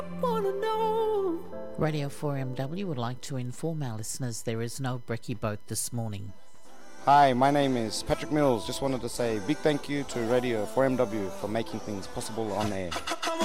wanna know. Radio 4MW would like to inform our listeners there is no brekkie boat this morning. Hi, my name is Patrick Mills. Just wanted to say a big thank you to Radio 4MW for making things possible on air.